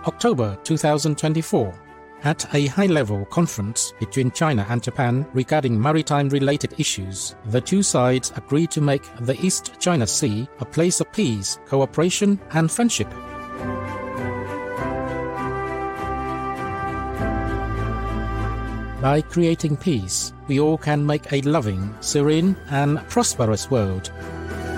October 2024. At a high-level conference between China and Japan regarding maritime-related issues, the two sides agreed to make the East China Sea a place of peace, cooperation, and friendship. By creating peace, we all can make a loving, serene, and prosperous world.